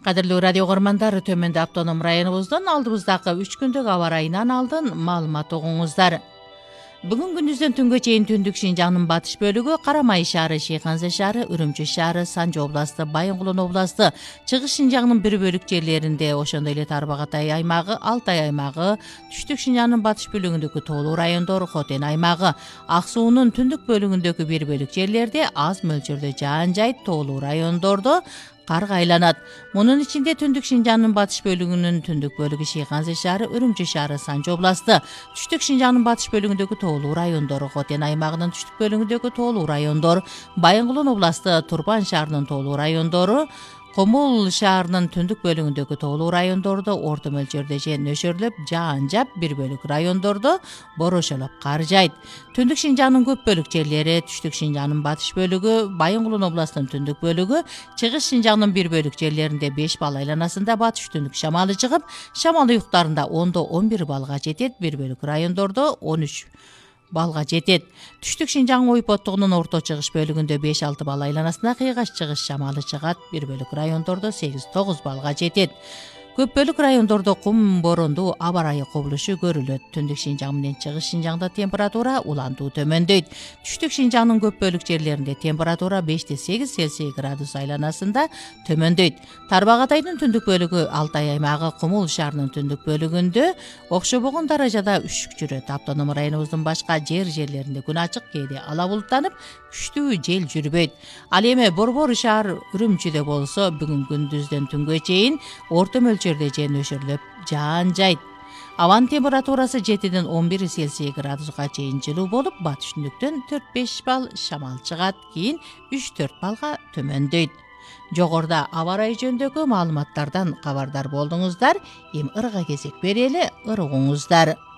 Кадырлуу радио көрмандар, төмөндө автоном районубуздун алдыбыздагы 3 күндүк аба ырайынан алдын маалымат угуңуздар. Бүгүн күндүздөн түнгө чейин Түндүк Шинжаңдын батыш бөлүгү, Карамай шаары, Шейханза шаары, Үрүмчү шаары, Санжы областы, Байынгулун областы, Чыгыш Шинжаңдын бир бөлүк жерлеринде, ошондой эле Тарбагатай аймагы, Алтай аймагы, Түштүк Шинжаңдын батыш бөлүгүндөгү тоолуу райондор, Хотен аймагы, Ак суунун түндүк бөлүгүндөгү бир бөлүк жерлерде аз мөлчөрдө жаан жайт, тоолуу райондордо карга айланат. Мунун ичинде Түндүк Шинжаңдын батыш бөлүгүнүн түндүк бөлүгү, Шейханза шаары, Үрүмчү шаары, Санжы областы, Түштүк Шинжаңдын батыш бөлүгүндөгү тоолуу райондору, Хотен аймагынын түштүк бөлүгүндөгү тоолуу райондор, Байынгулун областы, Турпан шаарынын тоолуу райондору, Комул шаарынын түндүк бөлүгүндөгү тоолуу райондордо орто мөлчөрдө же нөшөрлөп жаан жаап, бир бөлүк райондордо борошолоп кар жайт. Түндүк Шинжаңдын көп бөлүк жерлери, Түштүк Шинжаңдын батыш бөлүгү, Байынгулун областынын түндүк бөлүгү, Чыгыш Шинжаңдын бир бөлүк жерлеринде 5 балл айланасында батыш түндүк шамалы чыгып, шамал уюктарында 10-11 баллга жетет, бир бөлүк райондордо 13 балга жетет. Түштүк Шинжаң ойпоттугунун орто чыгыш бөлүгүндө 5-6 балл айланасында кыйгаш чыгыш шамалы чыгат, бир бөлүк райондордо 8-9 баллга жетет. Көп бөлүк райондордо кум боронду аба ырайы кубулушу көрүлөт. Түндүк Шинжаң менен Чыгыш Шинжаңда температура улантуу төмөндөйт. Түштүк Шинжаңдын көп бөлүк жерлеринде температура 5-8 Цельсий градус айланасында төмөндөйт. Тарбагатайдын түндүк бөлүгү, Алтай аймагы, Комул шаарынын түндүк бөлүгүндө окшобогон даражада үшүк жүрөт. Автоном районубуздун башка жерлеринде күн ачык, кээде ала булуттанып, күчтүү жел жүрбөйт. Ал эми Борбор шаар Үрүмчүдө болсо, бүгүн күндүздөн түнгө чейин орто мөлчөрдө же нөшөрлөп жаан жайт. Абанын температурасы 7-11 Цельсий градуска чейин жылуу болуп, батыш түндүктөн 4-5 балл шамал чыгат, кийин 3-4 баллга төмөндөйт. Жогоруда аба ырайы жөнүндөгү маалыматтардан кабардар болдуңуздар. Эми ырга кезек берели, ыр угуңуздар.